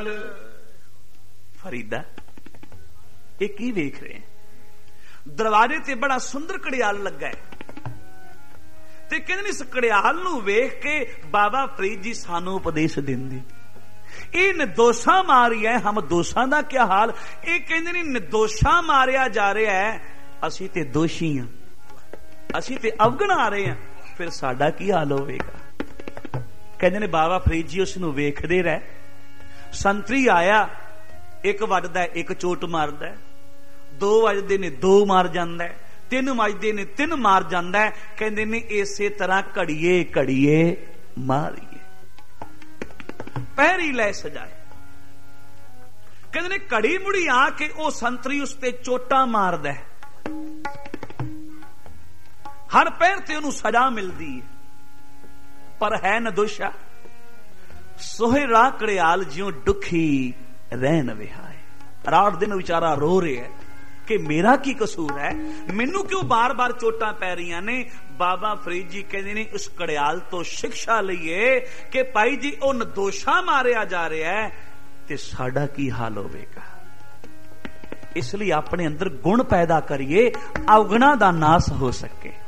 कड़ियाल। फरीदा ये की वेख रहे हैं? दरवाजे ते बड़ा सुंदर कड़ियाल लगा है ते कहंदे इस कड़ियाल नूं वेख के बाबा फरीद जी सानू उपदेश देंदे, ये निर्दोषा मारी है, हम दोषां दा क्या हाल? ये कहंदे ने निर्दोषा मारिया जा रहा है, असी ते दोषी हां, असी ते अवगणा रहे हैं, फिर साडा की हाल होवेगा? कहंदे ने बाबा फरीद जी उस नूं वेखदे रह। संतरी आया, एक वजदा है, एक चोट मारदा है, दो वजदे ने दो मार जांदा है, तीन वजदे ने तीन मार जांदा है। कहंदे ने इसे तरह घड़िए घड़िए मारिए, पैरी लै सजाए। कहंदे ने घड़ी मुड़ी आके ओ संतरी उस ते चोटा मारदा है, हर पैर ते उन्हें सजा मिलती है, पर है नदोशा। सोहेरा कड़ियाल ज्यों दुखी रहन विहाए। रात दिन बेचारा रो रहे है कि मेरा की कसूर है, मैनू क्यों बार बार चोटां पै रही ने? बाबा फरीद जी कहते ने उस कड़ियाल तो शिक्षा लईए कि भाई जी ओ निर्दोषा मारिया जा रहा है ते साडा की हाल होवेगा। इसलिए अपने अंदर गुण पैदा करिए, अवगुणा दा नाश हो सके।